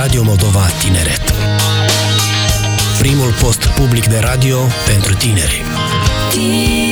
Radio Moldova Tineret. Primul post public de radio pentru tineri.